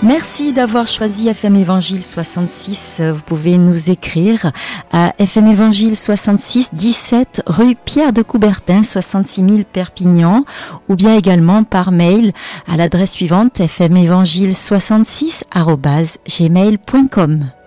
Merci d'avoir choisi FM Évangile 66. Vous pouvez nous écrire à FM Évangile 66 17 rue Pierre de Coubertin 66 000 Perpignan ou bien également par mail à l'adresse suivante fmévangile66@gmail.com.